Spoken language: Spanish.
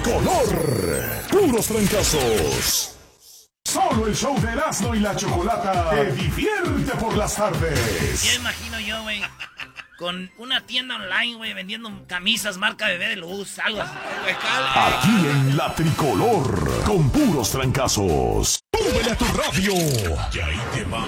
tricolor. Puros trancazos. Solo el show de Erasmo y la Chocolata te divierte por las tardes. Ya imagino yo, güey, con una tienda online, güey, vendiendo camisas marca Bebé de Luz, algo así. Aquí en la tricolor, con puros trancazos. ¡Súbele a tu radio! Y ahí te va